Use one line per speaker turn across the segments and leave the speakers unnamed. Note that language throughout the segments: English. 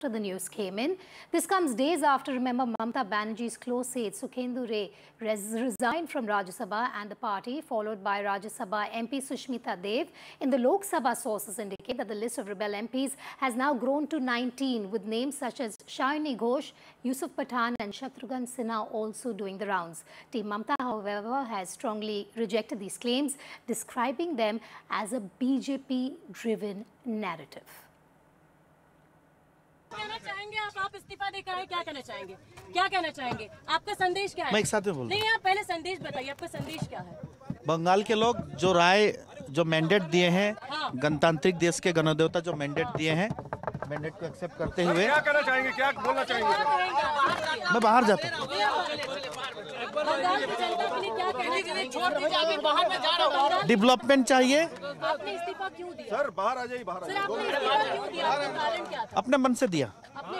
The news came in. This comes days after, remember, Mamata Banerjee's close aide Sukhendu Ray resigned from Rajya Sabha and the party, followed by Rajya Sabha MP Sushmita Dev. In the Lok Sabha, sources indicate that the list of rebel MPs has now grown to 19, with names such as Shayani Ghosh, Yusuf Pathan and Shatrughan Sinha also doing the rounds. Team Mamata, however, has strongly rejected these claims, describing them as a BJP-driven narrative.
कहना चाहेंगे आप इस्तीफा देकर आए, क्या कहना चाहेंगे? क्या कहना चाहेंगे? आपका संदेश क्या है?
मैं एक साथ में बोल
नहीं, आप पहले संदेश बताइए, आपका संदेश क्या है?
बंगाल के लोग जो मैंडेट दिए हैं, गणतांत्रिक देश के गणदेवता जो मैंडेट दिए हैं, मैंडेट को एक्सेप्ट करते हुए क्या कहना चाहेंगे, क्या बोलना चाहेंगे? मैं बाहर जाता हूँ। डेवलपमेंट चाहिए।
आपने इस्तीफा क्यों दिया?
सर बाहर आ जाइए, बाहर आ जाइए।
अपने मन से दिया।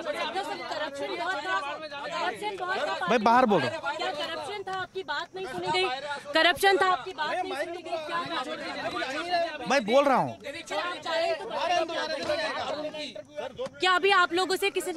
मैं
बाहर बोल रहा हूँ।
क्या करप्शन था? आपकी बात नहीं सुनी गई। करप्शन था, आपकी बात नहीं सुनी गई। क्या
मैं बोल रहा हूँ।
क्या अभी आप लोगों से किसी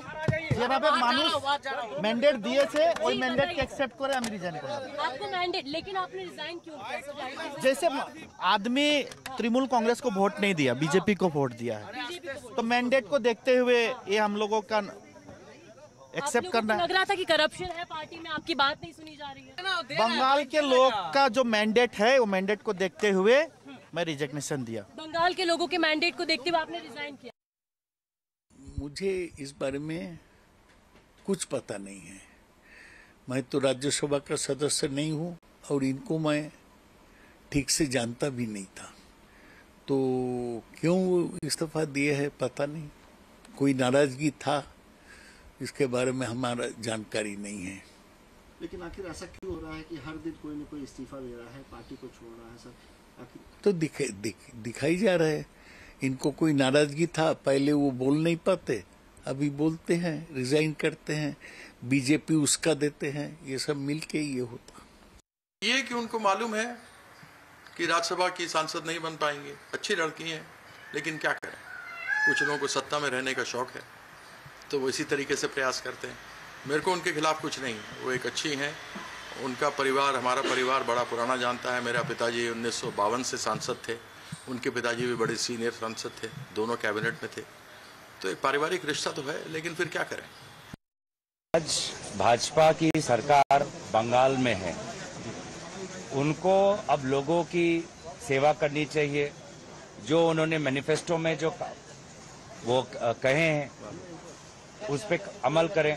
मैंडेट दिए थे, वही मैंडेट के एक्सेप्ट करे, हम रिजाइन करें।
आपको मैंडेट, लेकिन आपने रिजाइन क्यों किया?
जैसे आदमी तृणमूल कांग्रेस को वोट नहीं दिया, बीजेपी को वोट दिया है, तो मैंडेट को देखते हुए ये हम लोगों का एक्सेप्ट करना है।
लग रहा था कि करप्शन है पार्टी में, आपकी बात नहीं सुनी जा रही है।
बंगाल के लोग का जो मैंडेट है, वो मैंडेट को देखते हुए मैं रिजिग्नेशन दिया।
बंगाल के लोगों के मैंडेट को देखते हुए आपने रिजाइन किया।
मुझे इस बारे में कुछ पता नहीं है। मैं तो राज्यसभा का सदस्य नहीं हूँ और इनको मैं ठीक से जानता भी नहीं था, तो क्यों इस्तीफा दिए है पता नहीं। कोई नाराजगी था, इसके बारे में हमारा जानकारी नहीं है।
लेकिन आखिर ऐसा क्यों हो रहा है कि हर दिन कोई न कोई इस्तीफा दे रहा है, पार्टी को छोड़ रहा है सर? आखिर
तो दिखाई जा रहा है इनको कोई नाराजगी था। पहले वो बोल नहीं पाते, अभी बोलते हैं, रिजाइन करते हैं, बीजेपी उसका देते हैं, ये सब मिलके ये होता।
ये कि उनको मालूम है कि राज्यसभा की सांसद नहीं बन पाएंगे। अच्छी लड़की हैं, लेकिन क्या करें, कुछ लोगों को सत्ता में रहने का शौक है, तो वो इसी तरीके से प्रयास करते हैं। मेरे को उनके खिलाफ कुछ नहीं, वो एक अच्छी हैं। उनका परिवार, हमारा परिवार बड़ा पुराना जानता है। मेरा पिताजी 1952 से सांसद थे, उनके पिताजी भी बड़े सीनियर सांसद थे, दोनों कैबिनेट में थे, तो एक पारिवारिक रिश्ता तो है, लेकिन फिर क्या करें।
आज भाजपा की सरकार बंगाल में है, उनको अब लोगों की सेवा करनी चाहिए। जो उन्होंने मैनिफेस्टो में जो वो कहे हैं उस पर अमल करें,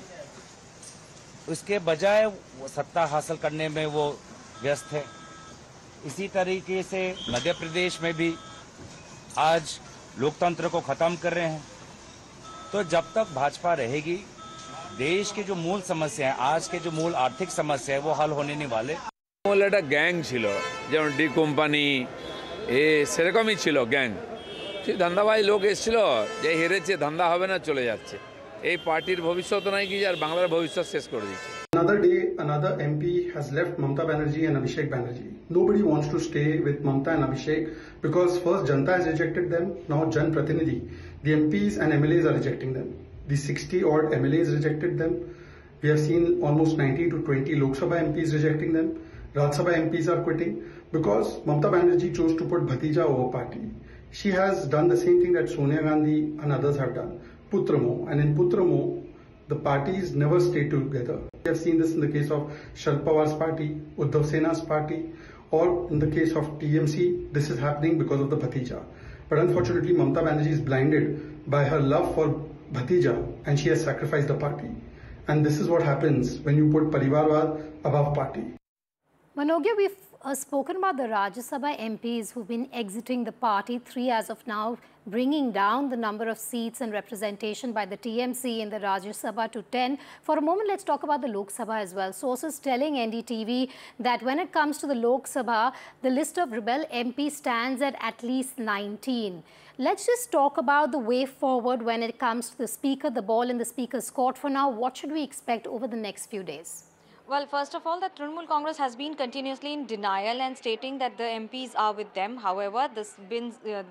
उसके बजाय वो सत्ता हासिल करने में वो व्यस्त है। इसी तरीके से मध्य प्रदेश में भी आज लोकतंत्र को खत्म कर रहे हैं। तो जब तक भाजपा रहेगी, देश की जो मूल समस्या है, आज के जो मूल आर्थिक समस्या है, वो हल होने नहीं वाले।
একটা গ্যাং ছিল, যেমন ডি কোম্পানি সেরকমই ছিল গ্যাং। সেই ধান্দাবাজ লোক এসেছিল, যে হেরেছে ধান্দা হবে না চলে যাচ্ছে। এই পার্টির ভবিষ্যৎ নাই কি, আর বাংলার ভবিষ্যৎ শেষ করে দিচ্ছে।
Another day, another MP has left Mamata Banerjee and Abhishek Banerjee. Nobody wants to stay with Mamata and Abhishek because first Janta has rejected them, now Jan Pratinidhi, the MPs and MLAs are rejecting them. The 60 odd MLAs rejected them. We have seen almost 19 to 20 Lok Sabha MPs rejecting them. Rajya Sabha MPs are quitting because Mamata Banerjee chose to put Bhatija over party. She has done the same thing that Sonia Gandhi and others have done, Putramo, and in Putramo, the parties never stay together. We have seen this in the case of Sharad Pawar's party, Uddhav Sena's party, or in the case of TMC, this is happening because of the Bhatija. But unfortunately, Mamata Banerjee is blinded by her love for Bhatija and she has sacrificed the party. And this is what happens when you put Parivarwad above party.
Manogya, we've spoken about the Rajya Sabha MPs who've been exiting the party, 3 as of now, bringing down the number of seats and representation by the TMC in the Rajya Sabha to 10. For a moment, let's talk about the Lok Sabha as well. Sources telling NDTV that when it comes to the Lok Sabha, the list of rebel MPs stands at least 19. Let's just talk about the way forward when it comes to the Speaker, the ball in the Speaker's court for now. What should we expect over the next few days?
Well, first of all, the Trinamool Congress has been continuously in denial and stating that the MPs are with them. However,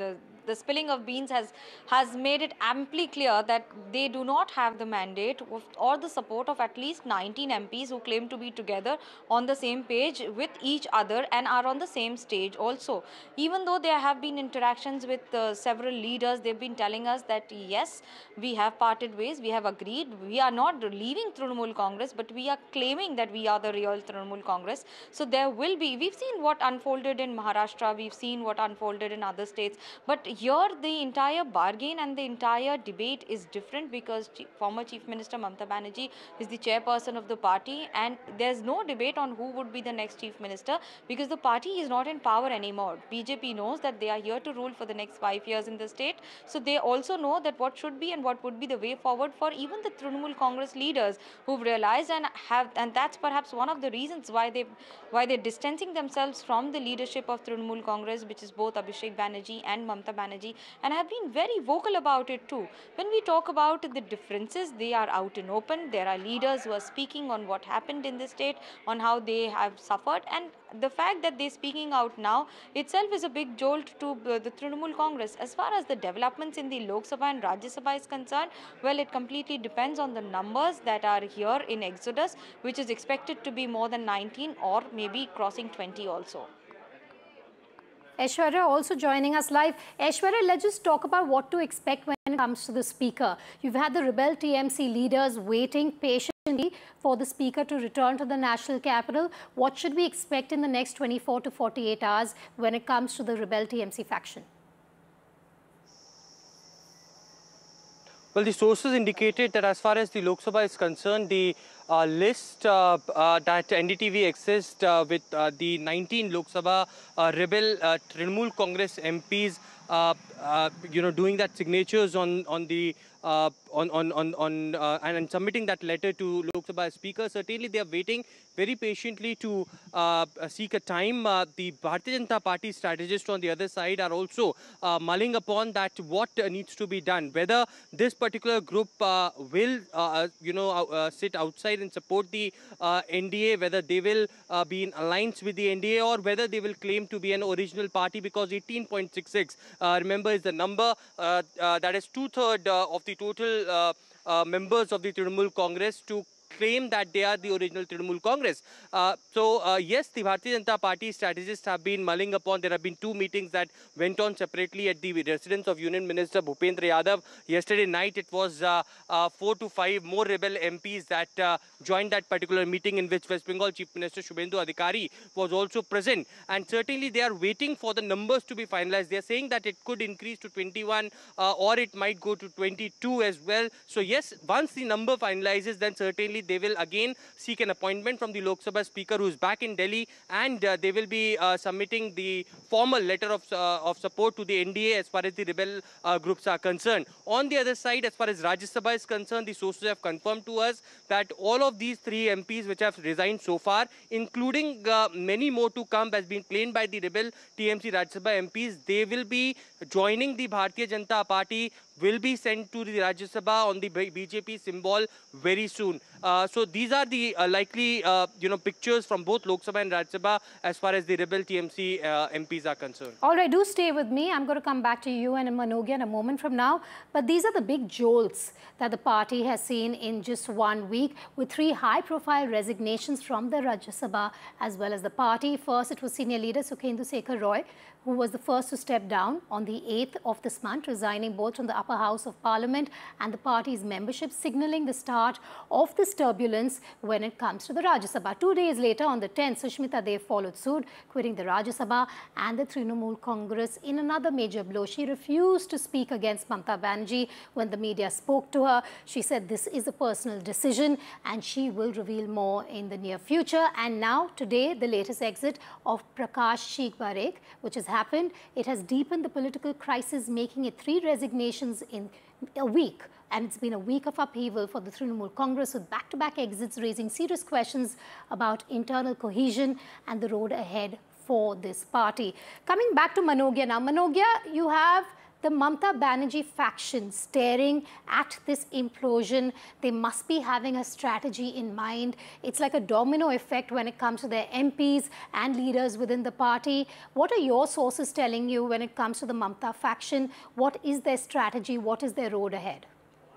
the spilling of beans has made it amply clear that they do not have the mandate or the support of at least 19 MPs who claim to be together on the same page with each other and are on the same stage also. Even though there have been interactions with several leaders, they've been telling us that yes, we have parted ways, we have agreed, we are not leaving Trinamool Congress, but we are claiming that we are the real Trinamool Congress. So there will be, we've seen what unfolded in Maharashtra, we've seen what unfolded in other states, but here the entire bargain and the entire debate is different because former Chief Minister Mamata Banerjee is the chairperson of the party, and there's no debate on who would be the next Chief Minister because the party is not in power anymore. BJP knows that they are here to rule for the next 5 years in the state, so they also know that what should be and what would be the way forward for even the Trinamool Congress leaders who've realized and that's perhaps one of the reasons why they're distancing themselves from the leadership of Trinamool Congress, which is both Abhishek Banerjee and Mamata Banerjee, and have been very vocal about it too. When we talk about the differences, they are out in open. There are leaders who are speaking on what happened in the state, on how they have suffered, and the fact that they're speaking out now itself is a big jolt to the Trinamool Congress. As far as the developments in the Lok Sabha and Rajya Sabha is concerned, well, it completely depends on the numbers that are here in Exodus, which is expected to be more than 19 or maybe crossing 20 also.
Aishwarya also joining us live. Aishwarya, let's just talk about what to expect when it comes to the speaker. You've had the rebel TMC leaders waiting patiently for the speaker to return to the national capital. What should we expect in the next 24 to 48 hours when it comes to the rebel TMC faction?
Well, the sources indicated that as far as the Lok Sabha is concerned, the list that NDTV exists with the 19 Lok Sabha rebel Trinamool Congress MPs, doing that signatures on the and submitting that letter to Lok Sabha Speaker. Certainly, they are waiting very patiently to seek a time. The Bharatiya Janata Party strategists on the other side are also mulling upon that what needs to be done. Whether this particular group will, sit outside and support the NDA, whether they will be in alliance with the NDA, or whether they will claim to be an original party, because 18.66, remember, is the number that is 2/3 of the total members of the Trinamool Congress to claim that they are the original Trinamool Congress. Yes, the Bharatiya Janata Party strategists have been mulling upon. There have been 2 meetings that went on separately at the residence of Union Minister Bhupendra Yadav. Yesterday night, it was 4 to 5 more rebel MPs that joined that particular meeting, in which West Bengal Chief Minister Shubhendu Adhikari was also present. And certainly, they are waiting for the numbers to be finalized. They are saying that it could increase to 21 or it might go to 22 as well. So yes, once the number finalizes, then certainly they will again seek an appointment from the Lok Sabha Speaker, who is back in Delhi, and they will be submitting the formal letter of support to the NDA as far as the rebel groups are concerned. On the other side, as far as Rajya Sabha is concerned, the sources have confirmed to us that all of these 3 MPs which have resigned so far, including many more to come, has been claimed by the rebel TMC Rajya Sabha MPs. They will be joining the Bharatiya Janata Party, will be sent to the Rajya Sabha on the BJP symbol very soon. So these are the likely pictures from both Lok Sabha and Rajya Sabha as far as the rebel TMC MPs are concerned.
All right, do stay with me. I'm going to come back to you and Manogya in a moment from now. But these are the big jolts that the party has seen in just 1 week, with 3 high-profile resignations from the Rajya Sabha as well as the party. First, it was senior leader Sukhendu Sekhar Roy, who was the first to step down on the 8th of this month, resigning both from the upper house of parliament and the party's membership, signalling the start of this turbulence when it comes to the Rajya Sabha. 2 days later, on the 10th, Sushmita Dev followed suit, quitting the Rajya Sabha and the Trinamool Congress in another major blow. She refused to speak against Mamata Banerjee when the media spoke to her. She said this is a personal decision and she will reveal more in the near future. And now, today, the latest exit of Prakash Sheikh Barekh, which has happened, it has deepened the political crisis, making it 3 resignations in a week. And it's been a week of upheaval for the Trinamool Congress, with back-to-back exits raising serious questions about internal cohesion and the road ahead for this party. Coming back to Manogya now. Manogya, you have the Mamta Banerjee faction staring at this implosion, they must be having a strategy in mind. It's like a domino effect when it comes to their MPs and leaders within the party. What are your sources telling you when it comes to the Mamta faction? What is their strategy? What is their road ahead?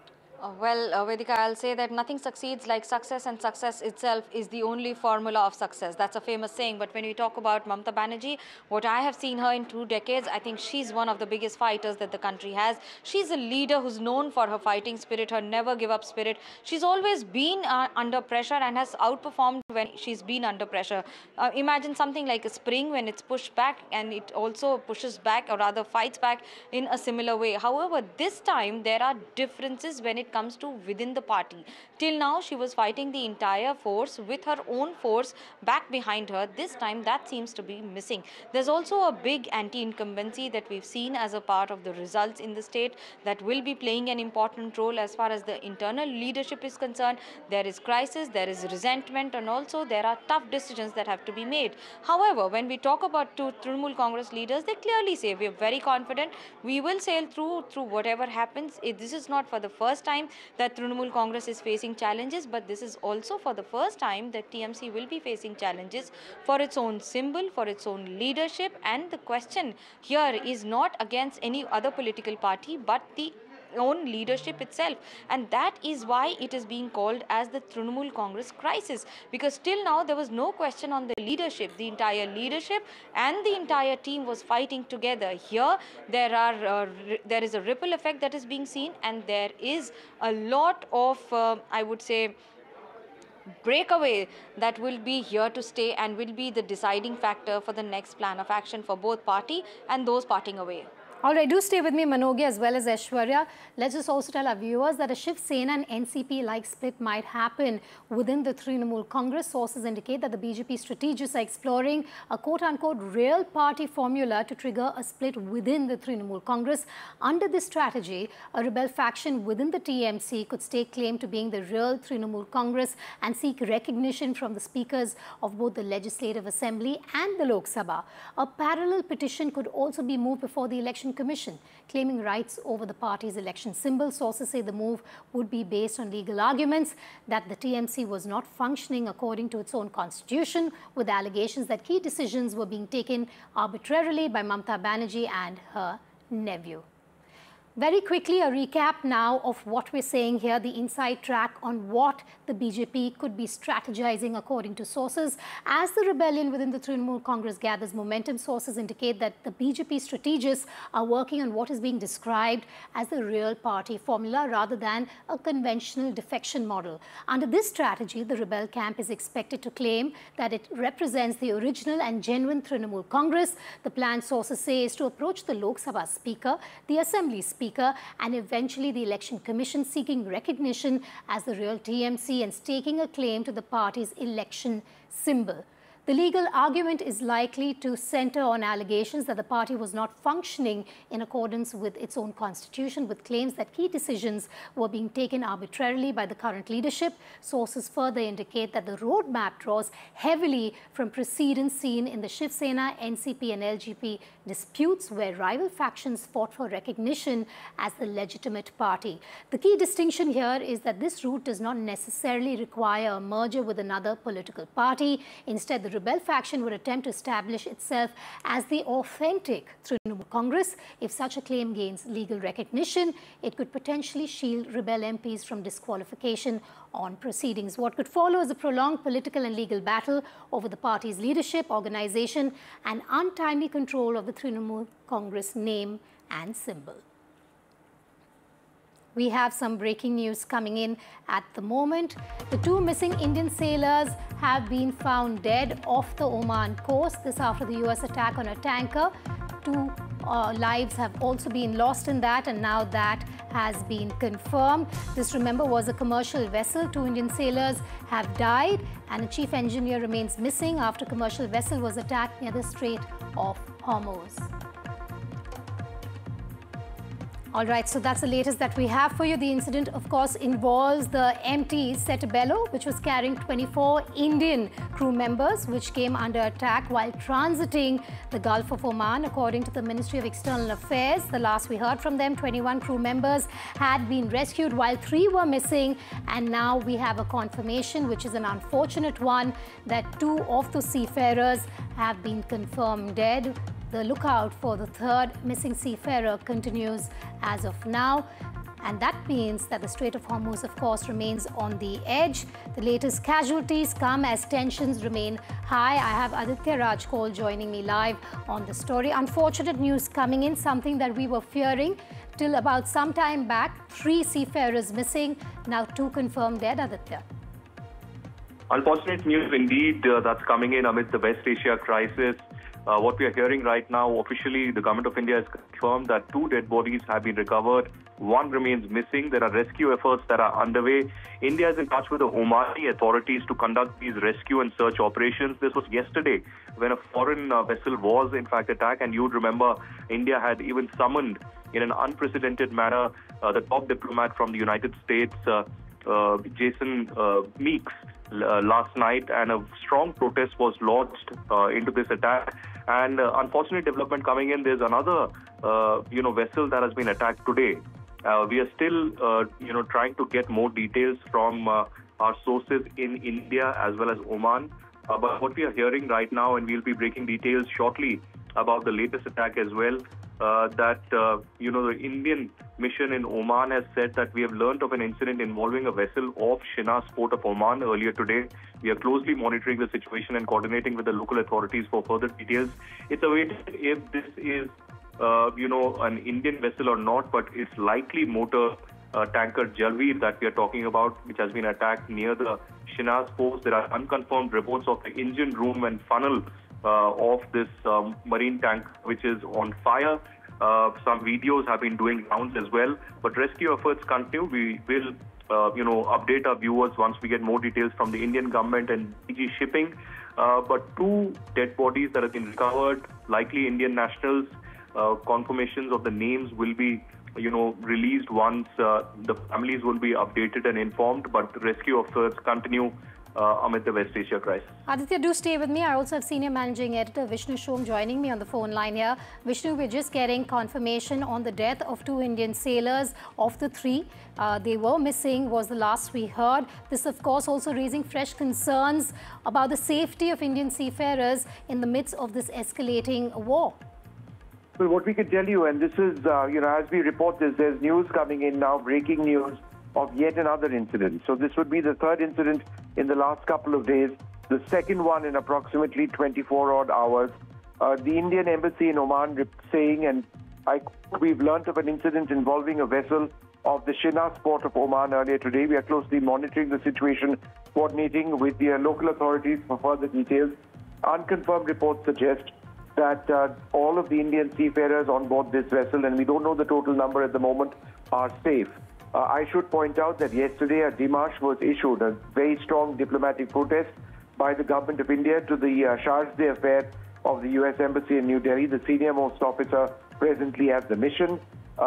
Vedika, I'll say that nothing succeeds like success, and success itself is the only formula of success. That's a famous saying. But when we talk about Mamta Banerjee, what I have seen her in 2 decades, I think she's one of the biggest fighters that the country has. She's a leader who's known for her fighting spirit, her never give up spirit. She's always been under pressure and has outperformed when she's been under pressure. Imagine something like a spring when it's pushed back, and it also pushes back, or rather fights back in a similar way. However, this time there are differences when it comes to within the party. Till now, she was fighting the entire force with her own force back behind her. This time, that seems to be missing. There's also a big anti-incumbency that we've seen as a part of the results in the state that will be playing an important role as far as the internal leadership is concerned. There is crisis, there is resentment, and also there are tough decisions that have to be made. However, when we talk about two Trinamool Congress leaders, they clearly say we are very confident. We will sail through whatever happens. This is not for the first time that Trinamool Congress is facing challenges, but this is also for the first time that TMC will be facing challenges for its own symbol, for its own leadership. And the question here is not against any other political party, but the own leadership itself, and that is why it is being called as the Trinamool Congress crisis, because till now there was no question on the leadership. The entire leadership and the entire team was fighting together. Here there is a ripple effect that is being seen, and there is a lot of I would say breakaway that will be here to stay and will be the deciding factor for the next plan of action for both party and those parting away.
All right, do stay with me, Manogya, as well as Aishwarya. Let's just also tell our viewers that a Shiv Sena and NCP-like split might happen within the Trinamool Congress. Sources indicate that the BJP strategists are exploring a quote-unquote real party formula to trigger a split within the Trinamool Congress. Under this strategy, a rebel faction within the TMC could stake claim to being the real Trinamool Congress and seek recognition from the speakers of both the Legislative Assembly and the Lok Sabha. A parallel petition could also be moved before the Election Commission, claiming rights over the party's election symbol. Sources say the move would be based on legal arguments that the TMC was not functioning according to its own constitution, with allegations that key decisions were being taken arbitrarily by Mamta Banerjee and her nephew. Very quickly, a recap now of what we're saying here, the inside track on what the BJP could be strategizing according to sources. As the rebellion within the Trinamool Congress gathers momentum, sources indicate that the BJP strategists are working on what is being described as the real party formula rather than a conventional defection model. Under this strategy, the rebel camp is expected to claim that it represents the original and genuine Trinamool Congress. The plan, sources say, is to approach the Lok Sabha Speaker, the Assembly Speaker, and eventually the Election Commission, seeking recognition as the real TMC and staking a claim to the party's election symbol. The legal argument is likely to center on allegations that the party was not functioning in accordance with its own constitution, with claims that key decisions were being taken arbitrarily by the current leadership. Sources further indicate that the roadmap draws heavily from precedents seen in the Shiv Sena, NCP and LGP disputes, where rival factions fought for recognition as the legitimate party. The key distinction here is that this route does not necessarily require a merger with another political party. Instead, the rebel faction would attempt to establish itself as the authentic Trinamool Congress. If such a claim gains legal recognition, it could potentially shield rebel MPs from disqualification on proceedings. What could follow is a prolonged political and legal battle over the party's leadership, organization, and untimely control of the Trinamool Congress name and symbol. We have some breaking news coming in at the moment. The 2 missing Indian sailors have been found dead off the Oman coast. This after the US attack on a tanker. 2 lives have also been lost in that, and now that has been confirmed. This, remember, was a commercial vessel. 2 Indian sailors have died, and a chief engineer remains missing after a commercial vessel was attacked near the Strait of Hormuz. All right, so that's the latest that we have for you. The incident, of course, involves the MT Setebello, which was carrying 24 Indian crew members, which came under attack while transiting the Gulf of Oman. According to the Ministry of External Affairs, the last we heard from them, 21 crew members had been rescued while 3 were missing. And now we have a confirmation, which is an unfortunate one, that 2 of the seafarers have been confirmed dead. The lookout for the 3rd missing seafarer continues as of now. And that means that the Strait of Hormuz, of course, remains on the edge. The latest casualties come as tensions remain high. I have Aditya Rajkol joining me live on the story. Unfortunate news coming in, something that we were fearing till about some time back. 3 seafarers missing, now 2 confirmed dead. Aditya.
Unfortunate news indeed that's coming in amid the West Asia crisis. What we are hearing right now, officially, the Government of India has confirmed that 2 dead bodies have been recovered. 1 remains missing. There are rescue efforts that are underway. India is in touch with the Omani authorities to conduct these rescue and search operations. This was yesterday when a foreign vessel was, in fact, attacked. And you'd remember India had even summoned, in an unprecedented manner, the top diplomat from the United States, Jason Meeks, last night, and a strong protest was launched into this attack. And unfortunate development coming in, there's another, vessel that has been attacked today. We are still, trying to get more details from our sources in India as well as Oman. But what we are hearing right now, and we'll be breaking details shortly about the latest attack as well, that, the Indian mission in Oman has said that we have learned of an incident involving a vessel off Shinas port of Oman earlier today. We are closely monitoring the situation and coordinating with the local authorities for further details. It's awaited if this is, an Indian vessel or not, but it's likely motor tanker Jalveer that we are talking about, which has been attacked near the Shinas port. There are unconfirmed reports of the engine room and funnel of this marine tank, which is on fire. Some videos have been doing rounds as well, but rescue efforts continue. We will, update our viewers once we get more details from the Indian government and DG Shipping. But 2 dead bodies that have been recovered, likely Indian nationals. Confirmations of the names will be, released once the families will be updated and informed. But rescue efforts continue amid the West Asia crisis.
Aditya, do stay with me. I also have Senior Managing Editor Vishnu Shom joining me on the phone line here. Vishnu, we're just getting confirmation on the death of 2 Indian sailors. Of the 3, they were missing, was the last we heard. This, of course, also raising fresh concerns about the safety of Indian seafarers in the midst of this escalating war.
Well, what we can tell you, and this is, as we report this, there's news coming in now, breaking news of yet another incident. So this would be the 3rd incident in the last couple of days, the 2nd one in approximately 24-odd hours. The Indian embassy in Oman saying, and we've learnt of an incident involving a vessel of the Shinas port of Oman earlier today. We are closely monitoring the situation, coordinating with the local authorities for further details. Unconfirmed reports suggest that all of the Indian seafarers on board this vessel, and we don't know the total number at the moment, are safe. I should point out that yesterday a démarche was issued, a very strong diplomatic protest by the Government of India to the charge d'affaires of the US Embassy in New Delhi, the senior-most officer presently at the mission.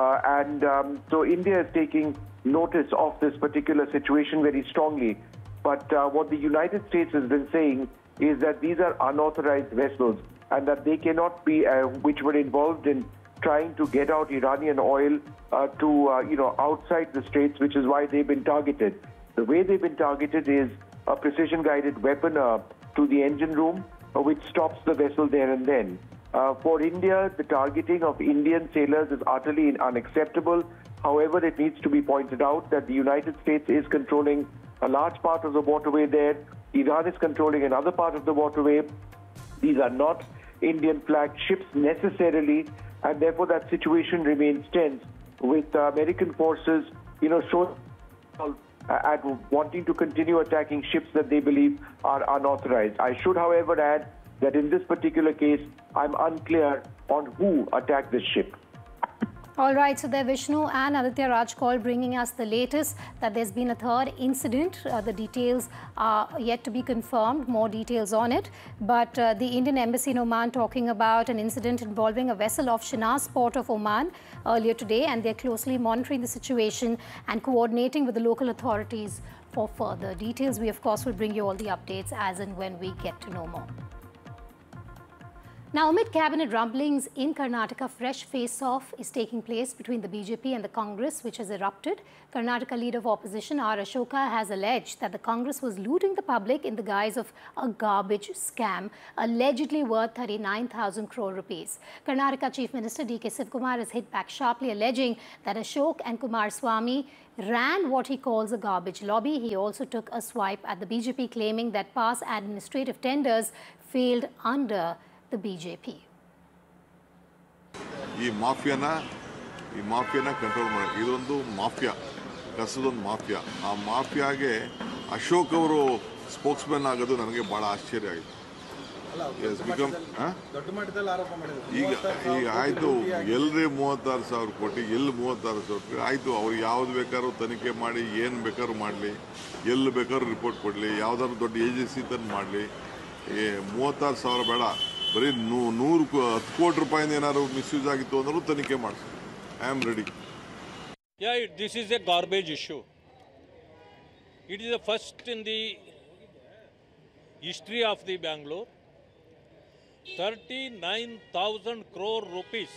So India is taking notice of this particular situation very strongly. But what the United States has been saying is that these are unauthorized vessels and that they cannot be, which were involved in trying to get out Iranian oil to outside the straits, which is why they've been targeted. The way they've been targeted is a precision-guided weapon to the engine room, which stops the vessel there and then. For India, the targeting of Indian sailors is utterly unacceptable. However, it needs to be pointed out that the United States is controlling a large part of the waterway there. Iran is controlling another part of the waterway. These are not Indian-flagged ships necessarily, and therefore that situation remains tense, with American forces, showing at wanting to continue attacking ships that they believe are unauthorized. I should, however, add that in this particular case, I'm unclear on who attacked this ship.
All right, so there Vishnu and Aditya Raj call bringing us the latest that there's been a third incident. The details are yet to be confirmed, more details on it. But the Indian Embassy in Oman talking about an incident involving a vessel off Shiraz port of Oman earlier today, and they're closely monitoring the situation and coordinating with the local authorities for further details. We, of course, will bring you all the updates as and when we get to know more. Now, amid cabinet rumblings in Karnataka, fresh face-off is taking place between the BJP and the Congress, which has erupted. Karnataka leader of opposition R. Ashoka has alleged that the Congress was looting the public in the guise of a garbage scam, allegedly worth 39,000 crore rupees. Karnataka Chief Minister D.K. Sivakumar has hit back sharply, alleging that Ashok and Kumaraswamy ran what he calls a garbage lobby. He also took a swipe at the BJP, claiming that past administrative tenders failed under the BJP.
ಈ ಮಾಫಿಯಾನ control ಮಾಡಿ ಇದೊಂದು mafia ಕಸದೊಂದು mafia ಆ ಮಾಫಿಯಾಗೆ ಅಶೋಕ್ ಅವರು spokesman ಆಗೋದು ನನಗೆ ಬಹಳ ಆಶ್ಚರ್ಯ ಆಯಿತು ಈಗ ಆಯ್ತು ಎಲ್ರಿ 36,000 ಕೋಟಿ ಎಲ್ಲಿ 36,000 ಕೋಟಿ ಆಯ್ತು ಅವ್ರು ಯಾವ್ದು ಬೇಕಾದ್ರೂ ತನಿಖೆ ಮಾಡಿ ಏನು ಬೇಕಾದ್ರೂ ಮಾಡಲಿ ಎಲ್ಲಿ ಬೇಕಾದ್ರೂ ರಿಪೋರ್ಟ್ ಕೊಡಲಿ ಯಾವ್ದಾದ್ರು ದೊಡ್ಡ ಏಜೆನ್ಸಿ ತಂದು ಮಾಡಲಿ 36,000 ಬೇಡ ಬರೀ 10 ಕೋಟಿ ರೂಪಾಯಿಂದ ಏನಾದ್ರು ಮಿಸ್ಯೂಸ್ ಆಗಿತ್ತು ಅಂದ್ರೂ ತನಿಖೆ ಮಾಡಿಸಿ I am ready.
This is a garbage issue. It is the first in the history of the Bangalore. 39,000 crore rupees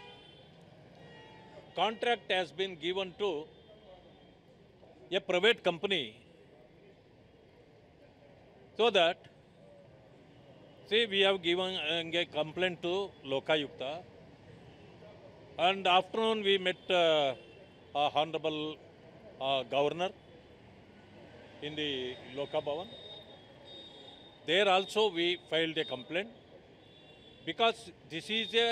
contract has been given to a private company so that, see, we have given a complaint to Lokayukta, and afternoon we met Honorable Governor in the Loka Bhavan. There also we filed a complaint because this is a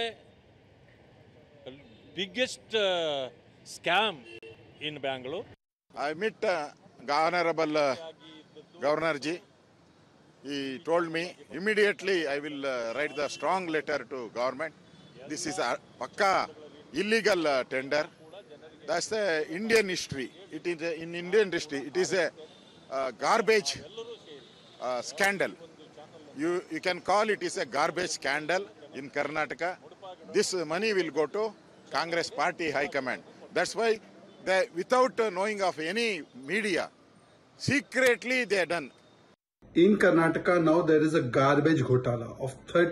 biggest scam in Bangalore.
I met Honorable Governor Ji. He told me immediately I will write the strong letter to government. This is a pakka illegal tender. That's the Indian history. It is in Indian history. It is a garbage scandal. You can call it is a garbage scandal in Karnataka. This money will go to Congress Party High Command. That's why they, without knowing of any media, secretly they are done.
In Karnataka now there is a garbage ghotala of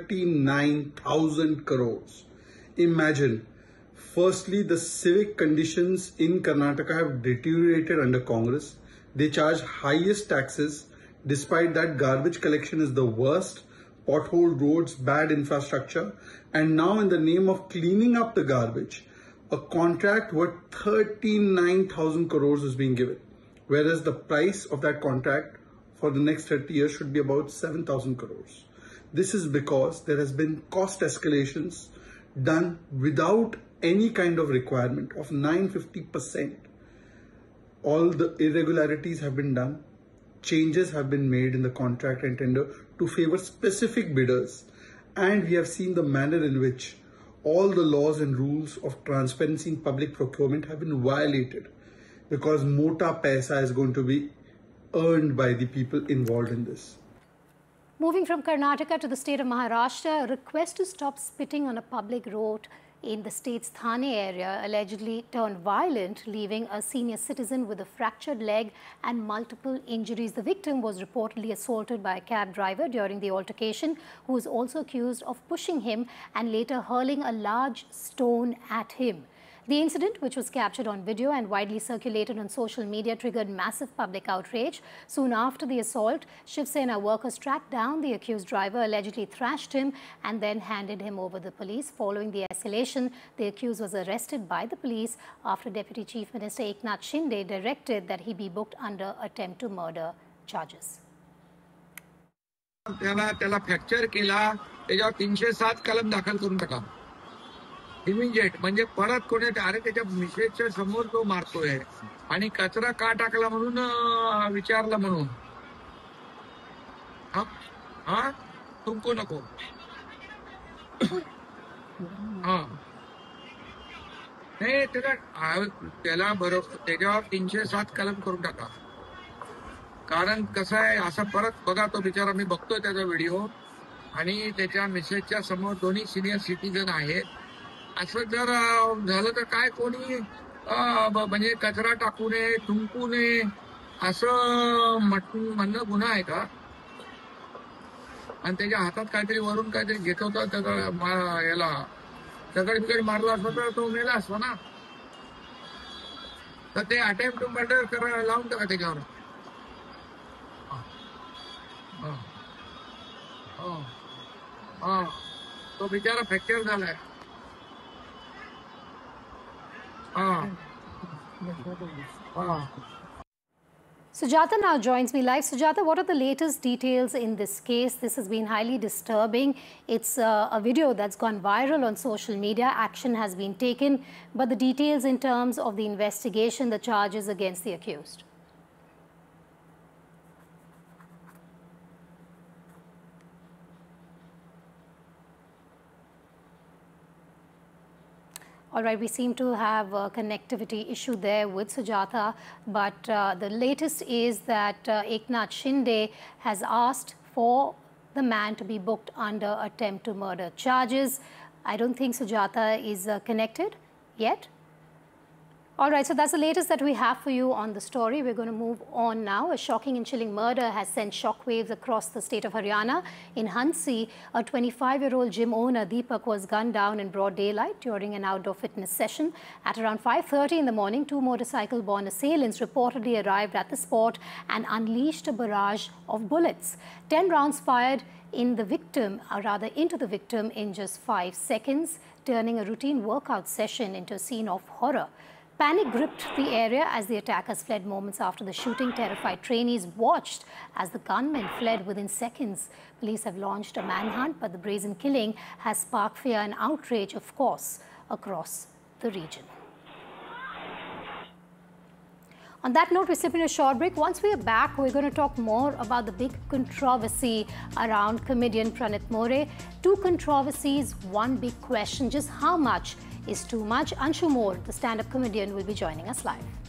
39,000 crores. Imagine, firstly the civic conditions in Karnataka have deteriorated under Congress. They charge highest taxes. Despite that, garbage collection is the worst. Pothole roads, bad infrastructure, and now in the name of cleaning up the garbage, a contract worth 39,000 crores is being given, whereas the price of that contract for the next 30 years should be about 7,000 crores. This is because there has been cost escalations done without any kind of requirement of 950%. All the irregularities have been done. Changes have been made in the contract and tender to favor specific bidders. And we have seen the manner in which all the laws and rules of transparency in public procurement have been violated, because mota paisa is going to be earned by the people involved in this.
Moving from Karnataka to the state of Maharashtra, a request to stop spitting on a public road in the state's Thane area allegedly turned violent, leaving a senior citizen with a fractured leg and multiple injuries. The victim was reportedly assaulted by a cab driver during the altercation, who was also accused of pushing him and later hurling a large stone at him. The incident, which was captured on video and widely circulated on social media, triggered massive public outrage. Soon after the assault, Shiv Sena workers tracked down the accused driver, allegedly thrashed him and then handed him over to the police. Following the escalation, the accused was arrested by the police after Deputy Chief Minister Eknath Shinde directed that he be booked under attempt to murder charges.
त्याला fracture केला, त्याच्यावर 307 कलम दाखल करून टाका immediate. म्हणजे परत कोणी अरे त्याच्या मिसेसच्या समोर तो मारतोय आणि कचरा का टाकला म्हणून विचारलं म्हणून. हा तुमको नको. हा नाही त्याला बरोबर त्याच्यावर 307 कलम करून टाका. कारण कसं आहे, असं परत बघा तो बिचारा, मी बघतोय त्याचा व्हिडिओ आणि त्याच्या मिसेसच्या समोर दोन्ही सिनियर सिटीजन आहेत. असं जर झालं तर काय कोणी म्हणजे कचरा टाकू नये, थुंकू नये असं म्हणणं गुन्हा आहे का? आणि त्याच्या हातात काहीतरी वरून काहीतरी घेत होता, त्याचा याला दगड बिगड मारला असता तर तो मेला असतो ना. तर ते अटेम्प्ट टू मर्डर करायला लावून टाका त्याच्यावर. तो बिचारा फ्रॅक्चर झालाय.
Sujata now joins me live. Sujata, what are the latest details in this case? This has been highly disturbing. It's a video that's gone viral on social media. Action has been taken, but the details in terms of the investigation, the charges against the accused. All right, we seem to have a connectivity issue there with Sujata, but the latest is that Eknath Shinde has asked for the man to be booked under attempt to murder charges. I don't think Sujata is connected yet. All right, so that's the latest that we have for you on the story. We're going to move on now. A shocking and chilling murder has sent shockwaves across the state of Haryana. In Hansi, a 25-year-old gym owner, Deepak, was gunned down in broad daylight during an outdoor fitness session. At around 5:30 in the morning, two motorcycle-borne assailants reportedly arrived at the spot and unleashed a barrage of bullets. 10 rounds fired in the victim, or rather into the victim, in just 5 seconds, turning a routine workout session into a scene of horror. Panic gripped the area as the attackers fled moments after the shooting. Terrified trainees watched as the gunmen fled within seconds. Police have launched a manhunt, but the brazen killing has sparked fear and outrage, of course, across the region. On that note, we're slipping a short break. Once we are back, we're going to talk more about the big controversy around comedian Pranit More. Two controversies, one big question: just how much is too much? Anshu More, the stand-up comedian, will be joining us live.